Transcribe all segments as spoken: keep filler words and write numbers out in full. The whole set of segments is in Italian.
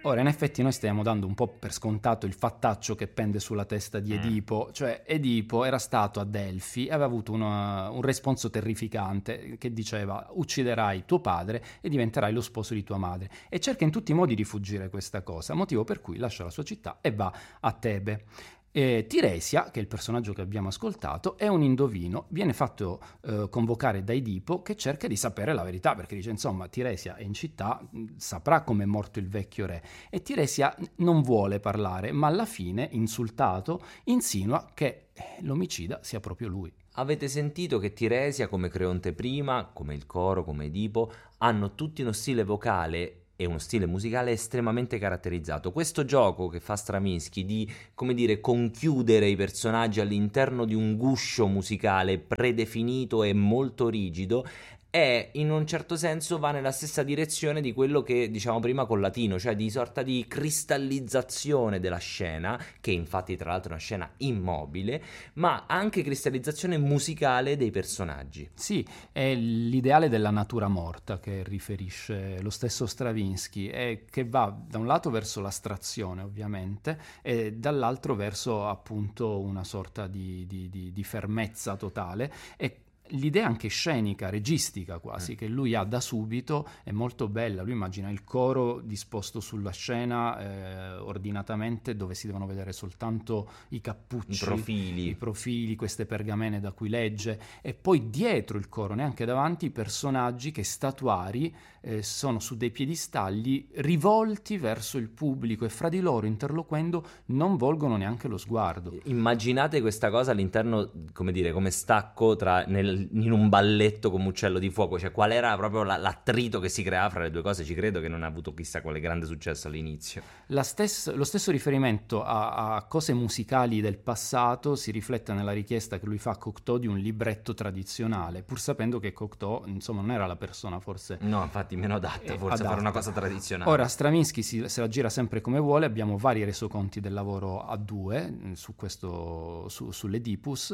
Ora, in effetti noi stiamo dando un po' per scontato il fattaccio che pende sulla testa di Edipo, cioè Edipo era stato a Delfi e aveva avuto una, un responso terrificante che diceva: ucciderai tuo padre e diventerai lo sposo di tua madre, e cerca in tutti i modi di fuggire questa cosa, motivo per cui lascia la sua città e va a Tebe. Eh, Tiresia, che è il personaggio che abbiamo ascoltato, è un indovino, viene fatto eh, convocare da Edipo, che cerca di sapere la verità, perché dice insomma Tiresia è in città, saprà come è morto il vecchio re, e Tiresia non vuole parlare, ma alla fine, insultato, insinua che l'omicida sia proprio lui. Avete sentito che Tiresia, come Creonte prima, come il coro, come Edipo, hanno tutti uno stile vocale e uno stile musicale estremamente caratterizzato. Questo gioco che fa Stravinsky di, come dire, conchiudere i personaggi all'interno di un guscio musicale predefinito e molto rigido è, in un certo senso, va nella stessa direzione di quello che diciamo prima col latino, cioè di sorta di cristallizzazione della scena, che infatti tra l'altro è una scena immobile, ma anche cristallizzazione musicale dei personaggi. Sì, è l'ideale della natura morta che riferisce lo stesso Stravinsky, e che va da un lato verso l'astrazione ovviamente e dall'altro verso appunto una sorta di, di, di, di fermezza totale, e l'idea anche scenica, registica quasi, mm. che lui ha da subito è molto bella. Lui immagina il coro disposto sulla scena eh, ordinatamente, dove si devono vedere soltanto i cappucci, i profili. i profili, queste pergamene da cui legge, e poi dietro il coro, neanche davanti, i personaggi che statuari eh, sono su dei piedistalli rivolti verso il pubblico, e fra di loro interloquendo non volgono neanche lo sguardo. Immaginate questa cosa all'interno, come dire, come stacco tra nel in un balletto come Uccello di Fuoco, cioè qual era proprio la, l'attrito che si creava fra le due cose. Ci credo che non ha avuto chissà quale grande successo all'inizio. La stessa, lo stesso riferimento a, a cose musicali del passato si riflette nella richiesta che lui fa a Cocteau di un libretto tradizionale, pur sapendo che Cocteau insomma non era la persona forse no, infatti meno adatta forse adatta. a fare una cosa tradizionale. Ora Stravinsky si, se la gira sempre come vuole, abbiamo vari resoconti del lavoro a due su questo, su, sull'Oedipus,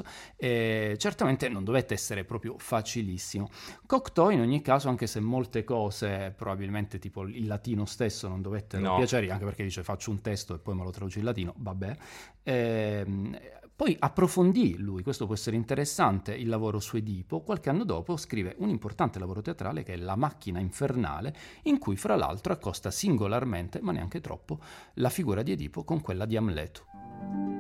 e certamente non dovette essere proprio facilissimo. Cocteau in ogni caso, anche se molte cose probabilmente tipo il latino stesso non dovettero no. piacere, anche perché dice faccio un testo e poi me lo traduce in latino, vabbè, ehm, poi approfondì lui, questo può essere interessante, il lavoro su Edipo. Qualche anno dopo scrive un importante lavoro teatrale che è La macchina infernale, in cui fra l'altro accosta singolarmente, ma neanche troppo, la figura di Edipo con quella di Amleto.